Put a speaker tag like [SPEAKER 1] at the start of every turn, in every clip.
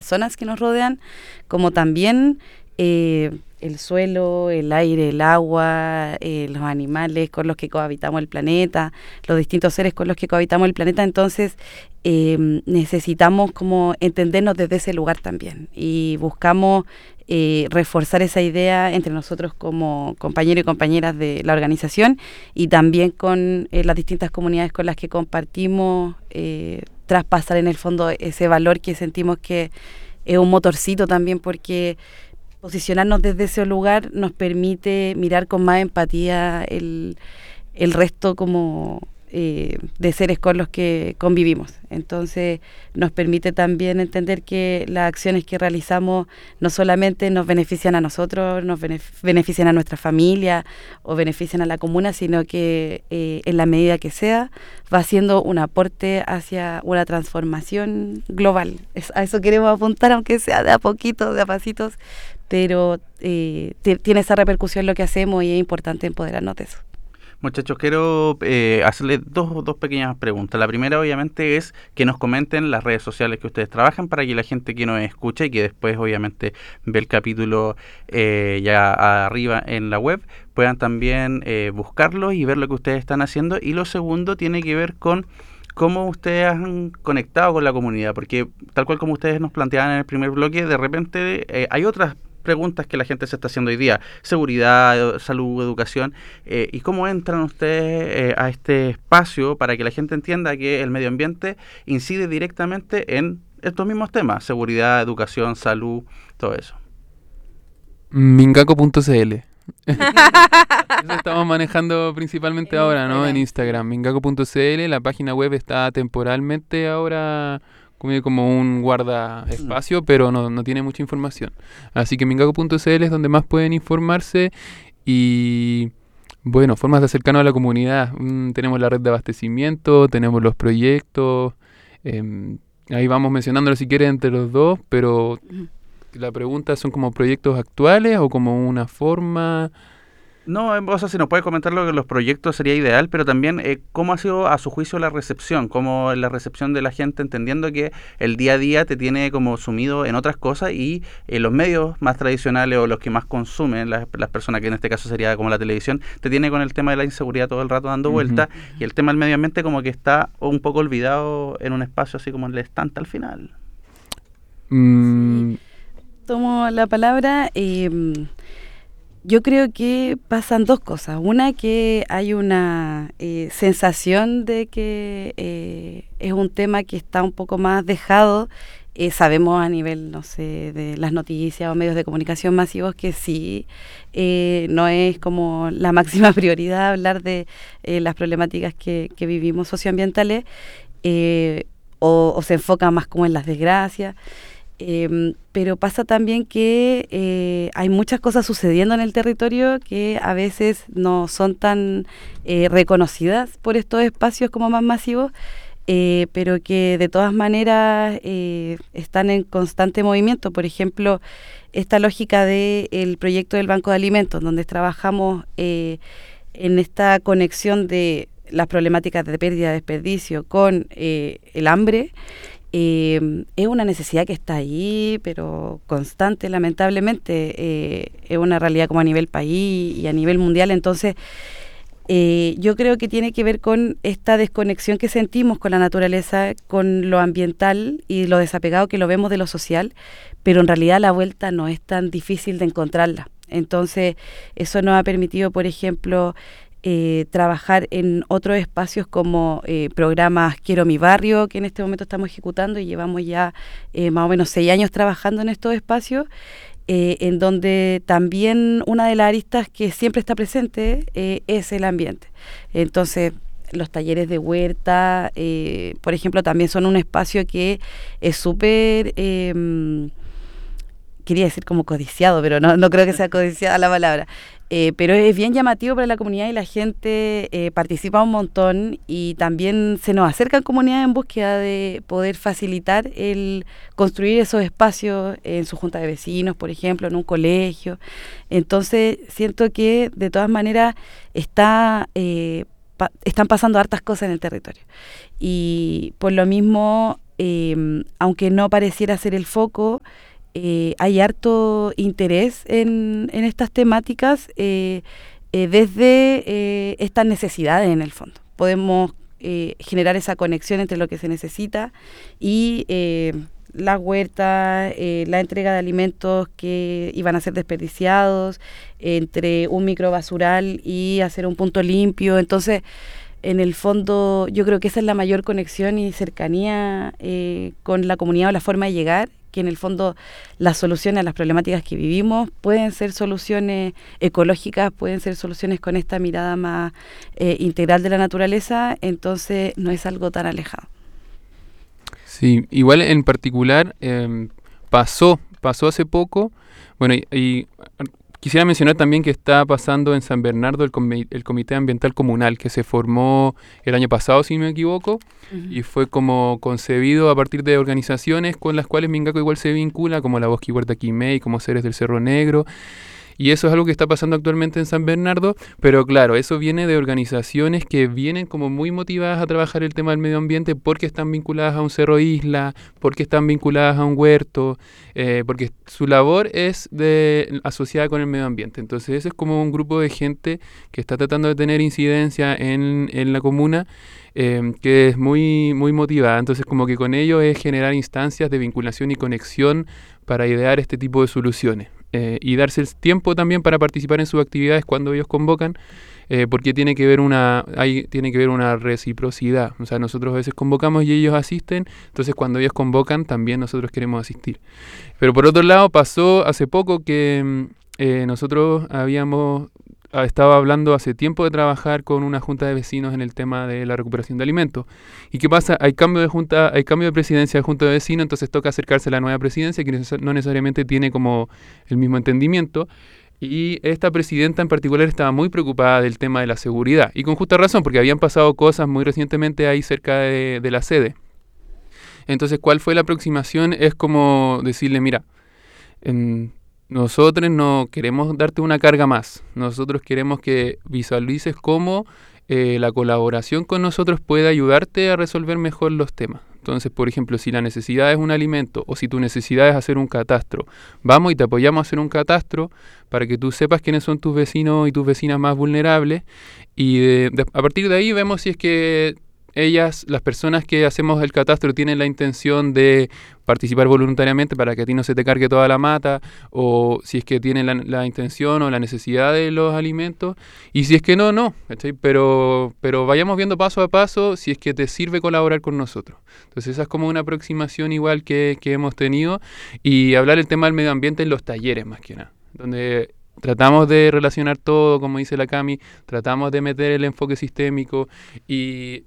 [SPEAKER 1] personas que nos rodean, como también el suelo, el aire, el agua, los animales con los que cohabitamos el planeta, los distintos seres con los que cohabitamos el planeta. Entonces necesitamos como entendernos desde ese lugar también, y buscamos reforzar esa idea entre nosotros como compañeros y compañeras de la organización, y también con las distintas comunidades con las que compartimos, traspasar en el fondo ese valor que sentimos que es un motorcito también, porque posicionarnos desde ese lugar nos permite mirar con más empatía el resto como de seres con los que convivimos. Entonces nos permite también entender que las acciones que realizamos no solamente nos benefician a nosotros, nos benefician a nuestra familia o benefician a la comuna, sino que en la medida que sea va siendo un aporte hacia una transformación global. A eso queremos apuntar, aunque sea de a poquito, de a pasitos, pero tiene esa repercusión lo que hacemos, y es importante empoderarnos de eso.
[SPEAKER 2] Muchachos, quiero hacerles dos pequeñas preguntas. La primera, obviamente, es que nos comenten las redes sociales que ustedes trabajan, para que la gente que nos escucha y que después, obviamente, ve el capítulo ya arriba en la web, puedan también buscarlos y ver lo que ustedes están haciendo. Y lo segundo tiene que ver con cómo ustedes han conectado con la comunidad, porque tal cual como ustedes nos planteaban en el primer bloque, de repente hay otras preguntas que la gente se está haciendo hoy día: seguridad, salud, educación, y cómo entran ustedes a este espacio para que la gente entienda que el medio ambiente incide directamente en estos mismos temas: seguridad, educación, salud, todo eso.
[SPEAKER 3] Mingaco.cl. Eso estamos manejando principalmente ahora, ¿no? En Instagram, mingaco.cl. La página web está temporalmente ahora como un guarda espacio, pero no tiene mucha información. Así que mingaco.cl es donde más pueden informarse. Y bueno, formas de acercarnos a la comunidad. Tenemos la red de abastecimiento, tenemos los proyectos. Ahí vamos mencionándolo si quieren entre los dos, pero la pregunta, ¿son como proyectos actuales o como una forma?
[SPEAKER 2] No, o sea, si nos puede comentar lo que los proyectos sería ideal, pero también cómo ha sido a su juicio la recepción, cómo la recepción de la gente, entendiendo que el día a día te tiene como sumido en otras cosas, y los medios más tradicionales o los que más consumen las personas, que en este caso sería como la televisión, te tiene con el tema de la inseguridad todo el rato dando vueltas, y el tema del medio ambiente como que está un poco olvidado en un espacio así como el estante al final.
[SPEAKER 1] Sí. Tomo la palabra. Yo creo que pasan dos cosas. Una, que hay una sensación de que es un tema que está un poco más dejado. Sabemos a nivel, no sé, de las noticias o medios de comunicación masivos que sí, no es como la máxima prioridad hablar de las problemáticas que vivimos socioambientales, o se enfoca más como en las desgracias. Pero pasa también que hay muchas cosas sucediendo en el territorio que a veces no son tan reconocidas por estos espacios como más masivos, pero que de todas maneras están en constante movimiento. Por ejemplo, esta lógica del proyecto del Banco de Alimentos, donde trabajamos en esta conexión de las problemáticas de pérdida de desperdicio con el hambre. Es una necesidad que está ahí, pero constante, lamentablemente. Es una realidad como a nivel país y a nivel mundial. Entonces, yo creo que tiene que ver con esta desconexión que sentimos con la naturaleza, con lo ambiental y lo desapegado que lo vemos de lo social, pero en realidad la vuelta no es tan difícil de encontrarla. Entonces, eso nos ha permitido, por ejemplo, trabajar en otros espacios como programas Quiero mi barrio, que en este momento estamos ejecutando, y llevamos ya más o menos 6 años trabajando en estos espacios, en donde también una de las aristas que siempre está presente es el ambiente. Entonces, los talleres de huerta, por ejemplo, también son un espacio que es súper, quería decir como codiciado, pero no creo que sea codiciada la palabra. Pero es bien llamativo para la comunidad, y la gente participa un montón, y también se nos acercan comunidades en búsqueda de poder facilitar el construir esos espacios en su junta de vecinos, por ejemplo, en un colegio. Entonces siento que de todas maneras están pasando hartas cosas en el territorio, y por lo mismo aunque no pareciera ser el foco, hay harto interés en estas temáticas desde estas necesidades en el fondo. Podemos generar esa conexión entre lo que se necesita y las huertas, la entrega de alimentos que iban a ser desperdiciados, entre un microbasural y hacer un punto limpio. Entonces, en el fondo, yo creo que esa es la mayor conexión y cercanía con la comunidad o la forma de llegar, que en el fondo las soluciones a las problemáticas que vivimos pueden ser soluciones ecológicas, pueden ser soluciones con esta mirada más integral de la naturaleza, entonces no es algo tan alejado.
[SPEAKER 3] Sí, igual en particular pasó hace poco, bueno, y quisiera mencionar también que está pasando en San Bernardo el Comité Ambiental Comunal, que se formó el año pasado, si no me equivoco, y fue como concebido a partir de organizaciones con las cuales Mingaco igual se vincula, como la Bosque y Huerta Quimei, como Seres del Cerro Negro. Y eso es algo que está pasando actualmente en San Bernardo, pero claro, eso viene de organizaciones que vienen como muy motivadas a trabajar el tema del medio ambiente porque están vinculadas a un cerro isla, porque están vinculadas a un huerto, porque su labor es asociada con el medio ambiente. Entonces ese es como un grupo de gente que está tratando de tener incidencia en la comuna, que es muy, muy motivada. Entonces como que con ello es generar instancias de vinculación y conexión para idear este tipo de soluciones. Y darse el tiempo también para participar en sus actividades cuando ellos convocan, porque tiene que haber una reciprocidad. O sea, nosotros a veces convocamos y ellos asisten, entonces cuando ellos convocan también nosotros queremos asistir. Pero por otro lado pasó hace poco que nosotros estaba hablando hace tiempo de trabajar con una junta de vecinos en el tema de la recuperación de alimentos. ¿Y qué pasa? Hay cambio de presidencia de junta de vecinos, entonces toca acercarse a la nueva presidencia, que no necesariamente tiene como el mismo entendimiento. Y esta presidenta en particular estaba muy preocupada del tema de la seguridad. Y con justa razón, porque habían pasado cosas muy recientemente ahí cerca de la sede. Entonces, ¿cuál fue la aproximación? Es como decirle, mira, nosotros no queremos darte una carga más. Nosotros queremos que visualices cómo la colaboración con nosotros puede ayudarte a resolver mejor los temas. Entonces, por ejemplo, si la necesidad es un alimento o si tu necesidad es hacer un catastro, vamos y te apoyamos a hacer un catastro para que tú sepas quiénes son tus vecinos y tus vecinas más vulnerables y a partir de ahí vemos si es que las personas que hacemos el catastro tienen la intención de participar voluntariamente para que a ti no se te cargue toda la mata, o si es que tienen la intención o la necesidad de los alimentos, y si es que no, ¿cachai? Pero vayamos viendo paso a paso si es que te sirve colaborar con nosotros. Entonces esa es como una aproximación igual que hemos tenido, y hablar el tema del medio ambiente en los talleres más que nada, donde tratamos de relacionar todo, como dice la Cami, tratamos de meter el enfoque sistémico y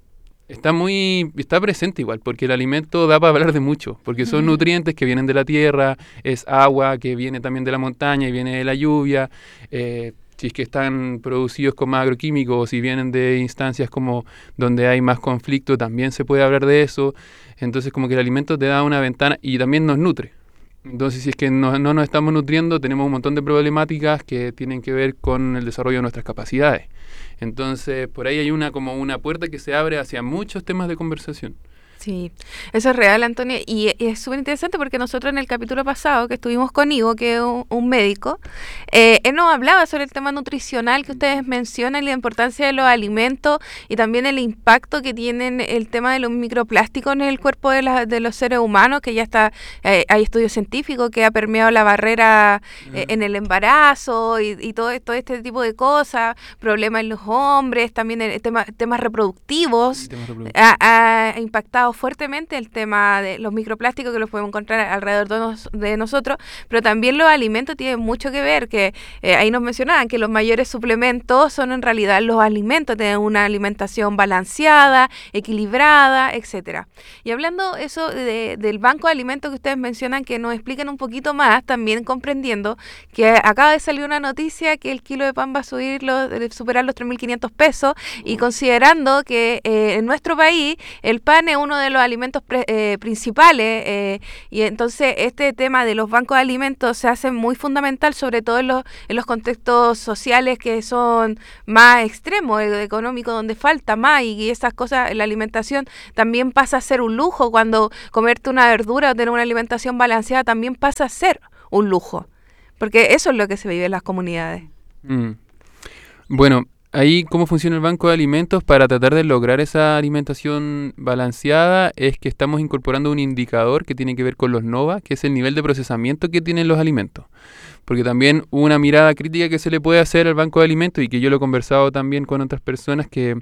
[SPEAKER 3] está presente igual, porque el alimento da para hablar de mucho, porque son nutrientes que vienen de la tierra, es agua que viene también de la montaña y viene de la lluvia, si es que están producidos con más agroquímicos o si vienen de instancias como donde hay más conflicto, también se puede hablar de eso. Entonces como que el alimento te da una ventana y también nos nutre. Entonces, si es que no nos estamos nutriendo, tenemos un montón de problemáticas que tienen que ver con el desarrollo de nuestras capacidades. Entonces, por ahí hay como una puerta que se abre hacia muchos temas de conversación.
[SPEAKER 4] Sí, eso es real, Antonio, y es súper interesante porque nosotros en el capítulo pasado que estuvimos con Ivo, que es un médico, él nos hablaba sobre el tema nutricional que ustedes mencionan y la importancia de los alimentos y también el impacto que tienen el tema de los microplásticos en el cuerpo de los seres humanos, que ya está, hay estudios científicos que ha permeado la barrera en el embarazo y todo este tipo de cosas, problemas en los hombres, también temas reproductivos, ha impactado fuertemente el tema de los microplásticos que los podemos encontrar alrededor de nosotros, pero también los alimentos tienen mucho que ver, que ahí nos mencionaban que los mayores suplementos son en realidad los alimentos, tienen una alimentación balanceada, equilibrada, etcétera. Y hablando eso del banco de alimentos que ustedes mencionan, que nos expliquen un poquito más, también comprendiendo que acaba de salir una noticia que el kilo de pan va a superar los 3.500 pesos y considerando que en nuestro país el pan es uno uno de los alimentos principales, y entonces este tema de los bancos de alimentos se hace muy fundamental, sobre todo en los contextos sociales que son más extremos, económicos, donde falta más, y esas cosas, la alimentación también pasa a ser un lujo. Cuando comerte una verdura o tener una alimentación balanceada también pasa a ser un lujo, porque eso es lo que se vive en las comunidades.
[SPEAKER 3] Bueno, ahí cómo funciona el banco de alimentos para tratar de lograr esa alimentación balanceada es que estamos incorporando un indicador que tiene que ver con los NOVA, que es el nivel de procesamiento que tienen los alimentos. Porque también una mirada crítica que se le puede hacer al banco de alimentos, y que yo lo he conversado también con otras personas, que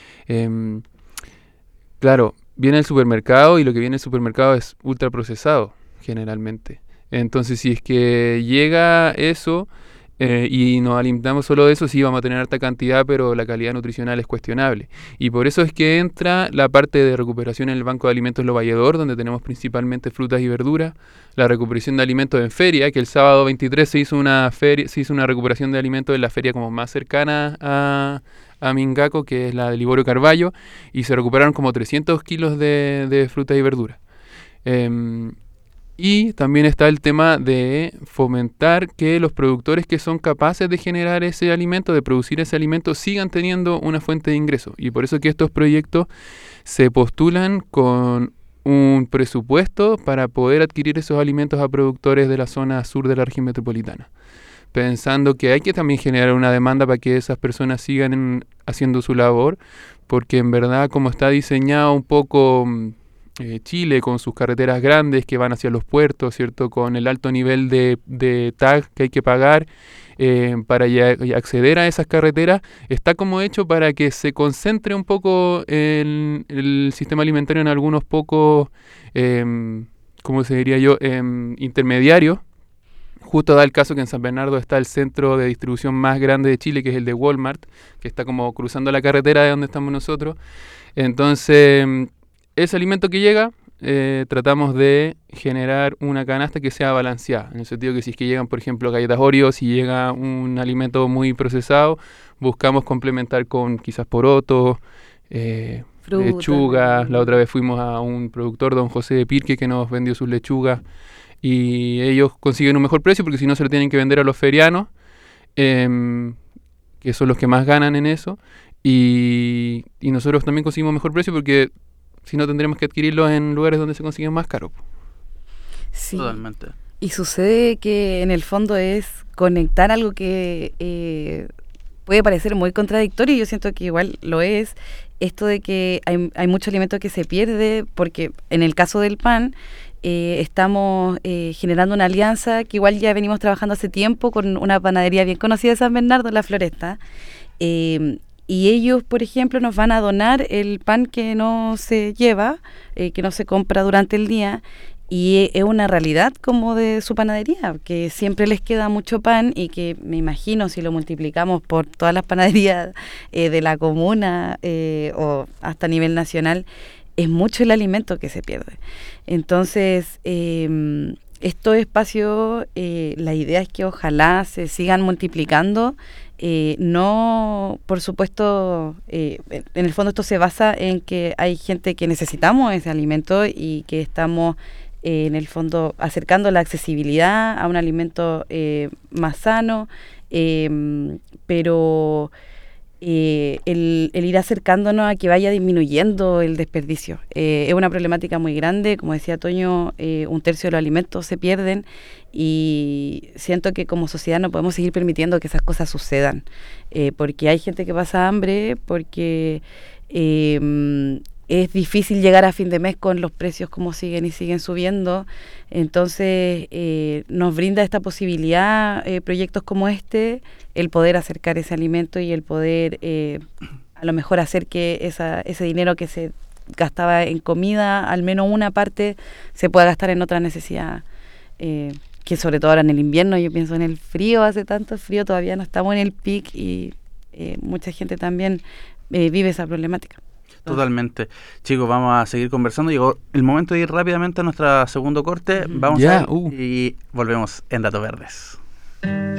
[SPEAKER 3] claro, viene el supermercado y lo que viene del supermercado es ultraprocesado generalmente. Entonces, si es que llega eso y nos alimentamos solo de eso, sí vamos a tener harta cantidad, pero la calidad nutricional es cuestionable. Y por eso es que entra la parte de recuperación en el Banco de Alimentos Lo Valledor, donde tenemos principalmente frutas y verduras, la recuperación de alimentos en feria, que el sábado 23 se hizo una recuperación de alimentos en la feria como más cercana a Mingaco, que es la de Liborio Carballo, y se recuperaron como 300 kilos de frutas y verduras. Y también está el tema de fomentar que los productores que son capaces de generar ese alimento, de producir ese alimento, sigan teniendo una fuente de ingreso. Y por eso que estos proyectos se postulan con un presupuesto para poder adquirir esos alimentos a productores de la zona sur de la región metropolitana, pensando que hay que también generar una demanda para que esas personas sigan haciendo su labor, porque en verdad, como está diseñado un poco Chile, con sus carreteras grandes que van hacia los puertos, ¿cierto?, con el alto nivel de tag que hay que pagar para acceder a esas carreteras, está como hecho para que se concentre un poco el sistema alimentario en algunos pocos, ¿cómo se diría yo?, intermediarios. Justo da el caso que en San Bernardo está el centro de distribución más grande de Chile, que es el de Walmart, que está como cruzando la carretera de donde estamos nosotros. Entonces, ese alimento que llega, tratamos de generar una canasta que sea balanceada, en el sentido que si es que llegan, por ejemplo, galletas Oreo, si llega un alimento muy procesado, buscamos complementar con quizás porotos, lechugas. La otra vez fuimos a un productor, don José de Pirque, que nos vendió sus lechugas, y ellos consiguen un mejor precio porque si no se lo tienen que vender a los ferianos, que son los que más ganan en eso, y nosotros también conseguimos mejor precio porque si no tendremos que adquirirlos en lugares donde se consiguen más caros.
[SPEAKER 1] Sí.
[SPEAKER 2] Totalmente.
[SPEAKER 1] Y sucede que en el fondo es conectar algo que puede parecer muy contradictorio, y yo siento que igual lo es, esto de que hay mucho alimento que se pierde, porque en el caso del pan estamos generando una alianza que igual ya venimos trabajando hace tiempo con una panadería bien conocida de San Bernardo, La Floresta, y ellos, por ejemplo, nos van a donar el pan que no se lleva, que no se compra durante el día, y es una realidad como de su panadería, que siempre les queda mucho pan, y que me imagino si lo multiplicamos por todas las panaderías de la comuna o hasta a nivel nacional, es mucho el alimento que se pierde. Entonces, estos espacios, la idea es que ojalá se sigan multiplicando. No, por supuesto, en el fondo esto se basa en que hay gente que necesitamos ese alimento y que estamos en el fondo acercando la accesibilidad a un alimento más sano, pero el ir acercándonos a que vaya disminuyendo el desperdicio. Es una problemática muy grande, como decía Toño, 1/3 de los alimentos se pierden, y siento que como sociedad no podemos seguir permitiendo que esas cosas sucedan, porque hay gente que pasa hambre, porque es difícil llegar a fin de mes con los precios como siguen subiendo. Entonces nos brinda esta posibilidad, proyectos como este, el poder acercar ese alimento y el poder a lo mejor hacer que ese dinero que se gastaba en comida, al menos una parte, se pueda gastar en otra necesidad, que sobre todo ahora en el invierno, yo pienso en el frío, hace tanto frío, todavía no estamos en el pic, y mucha gente también vive esa problemática.
[SPEAKER 2] Totalmente. Chicos, vamos a seguir conversando. Llegó el momento de ir rápidamente a nuestro segundo corte. Vamos a ver y volvemos en Datos Verdes.